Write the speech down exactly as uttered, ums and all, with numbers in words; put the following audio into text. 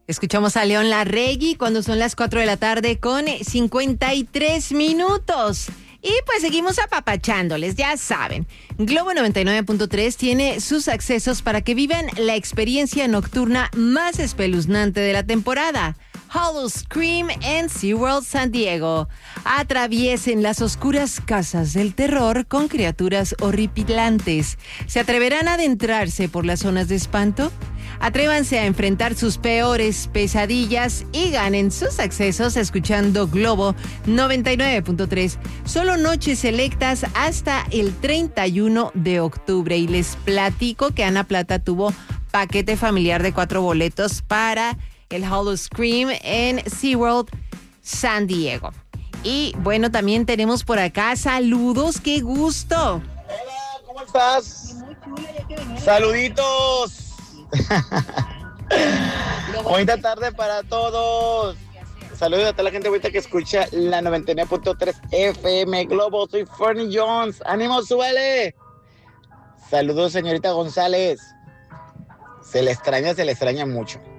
Escuchamos a León Larregui cuando son las cuatro de la tarde con cincuenta y tres minutos. Y pues seguimos apapachándoles, ya saben. Globo noventa y nueve punto tres tiene sus accesos para que vivan la experiencia nocturna más espeluznante de la temporada. Howl-O-Scream en SeaWorld San Diego. Atraviesen las oscuras casas del terror con criaturas horripilantes. ¿Se atreverán a adentrarse por las zonas de espanto? Atrévanse a enfrentar sus peores pesadillas y ganen sus accesos escuchando Globo noventa y nueve punto tres. Solo noches selectas hasta el treinta y uno de octubre. Y les platico que Ana Plata tuvo paquete familiar de cuatro boletos para el Howl-O-Scream en SeaWorld San Diego. Y bueno, también tenemos por acá saludos, qué gusto. Hola, ¿cómo estás? Saluditos. Bonita tarde para todos. Saludos a toda la gente ahorita que escucha la noventa y nueve punto tres F M Globo. Soy Fernie Jones. ¡Ánimo, súbele! Saludos, señorita González. Se le extraña, se le extraña mucho.